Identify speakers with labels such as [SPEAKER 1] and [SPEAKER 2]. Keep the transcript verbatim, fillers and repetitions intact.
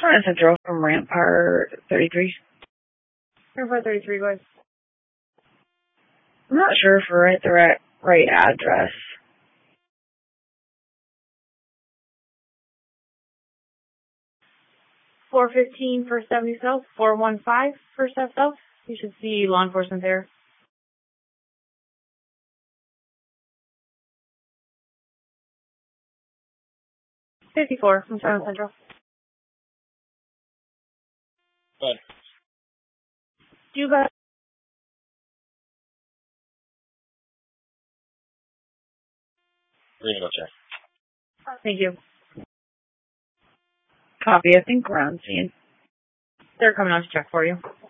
[SPEAKER 1] Front Central from Rampart thirty-three.
[SPEAKER 2] Rampart thirty-three, guys.
[SPEAKER 1] I'm not sure if we're at the right, right address.
[SPEAKER 2] four fifteen First Avenue South, four one five First Ave South. You should see law enforcement there. fifty-four from Front Central.
[SPEAKER 3] Good.
[SPEAKER 2] You got
[SPEAKER 3] We're gonna go check.
[SPEAKER 2] Thank you.
[SPEAKER 1] Copy, I think we're on scene.
[SPEAKER 2] They're coming out to check for you.